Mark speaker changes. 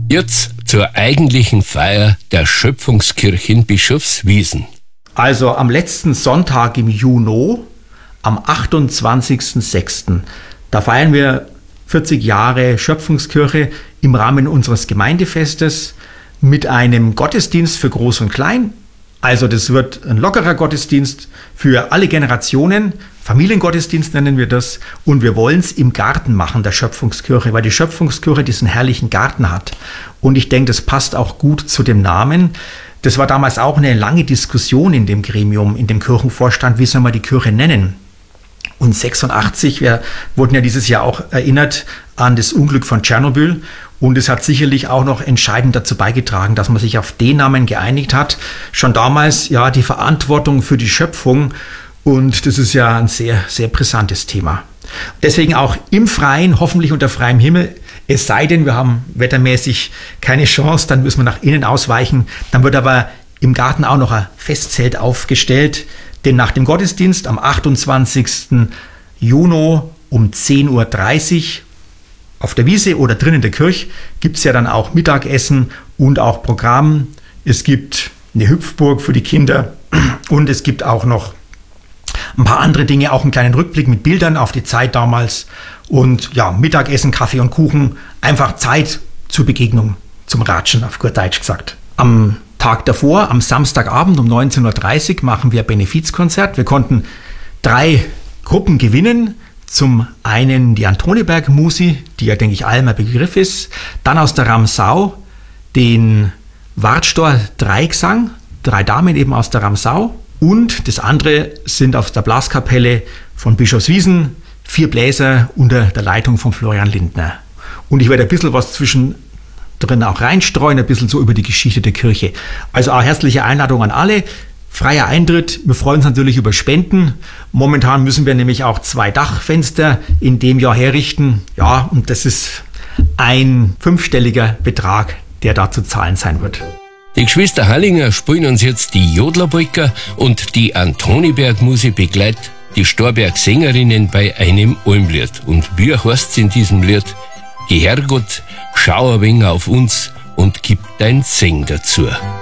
Speaker 1: Jetzt zur eigentlichen Feier der Schöpfungskirche in Bischofswiesen.
Speaker 2: Also am letzten Sonntag im Juni, am 28.06., da feiern wir 40 Jahre Schöpfungskirche im Rahmen unseres Gemeindefestes mit einem Gottesdienst für Groß und Klein. Also das wird ein lockerer Gottesdienst für alle Generationen, Familiengottesdienst nennen wir das, und wir wollen es im Garten machen, der Schöpfungskirche, weil die Schöpfungskirche diesen herrlichen Garten hat. Und ich denke, das passt auch gut zu dem Namen. Das war damals auch eine lange Diskussion in dem Gremium, in dem Kirchenvorstand, wie soll man die Kirche nennen? Und 86, wir wurden ja dieses Jahr auch erinnert an das Unglück von Tschernobyl. Und es hat sicherlich auch noch entscheidend dazu beigetragen, dass man sich auf den Namen geeinigt hat. Schon damals, ja, die Verantwortung für die Schöpfung. Und das ist ja ein sehr, sehr brisantes Thema. Deswegen auch im Freien, hoffentlich unter freiem Himmel. Es sei denn, wir haben wettermäßig keine Chance, dann müssen wir nach innen ausweichen. Dann wird aber im Garten auch noch ein Festzelt aufgestellt. Denn nach dem Gottesdienst am 28. Juni um 10.30 Uhr auf der Wiese oder drin in der Kirche gibt es ja dann auch Mittagessen und auch Programm. Es gibt eine Hüpfburg für die Kinder und es gibt auch noch ein paar andere Dinge, auch einen kleinen Rückblick mit Bildern auf die Zeit damals. Und ja, Mittagessen, Kaffee und Kuchen, einfach Zeit zur Begegnung, zum Ratschen, auf gut Deutsch gesagt. Am Tag davor, am Samstagabend um 19.30 Uhr machen wir ein Benefizkonzert. Wir konnten 3 Gruppen gewinnen. Zum einen die Antoniberg-Musi, die ja, denke ich, allen ein Begriff ist. Dann aus der Ramsau den Wartstor Dreigesang, 3 Damen eben aus der Ramsau. Und das andere sind aus der Blaskapelle von Bischofswiesen 4 Bläser unter der Leitung von Florian Lindner. Und ich werde ein bisschen was zwischendrin auch reinstreuen, ein bisschen so über die Geschichte der Kirche. Also auch herzliche Einladung an alle. Freier Eintritt. Wir freuen uns natürlich über Spenden. Momentan müssen wir nämlich auch 2 Dachfenster in dem Jahr herrichten. Ja, und das ist ein 5-stelliger Betrag, der da zu zahlen sein wird.
Speaker 1: Die Geschwister Hallinger spielen uns jetzt die Jodlerpolka und die Antoniberg-Musik begleitet die Storberg-Sängerinnen bei einem Almlied. Und wie heißt's in diesem Lied? Geh Herrgott, schau ein wenig auf uns und gib dein Seng dazu.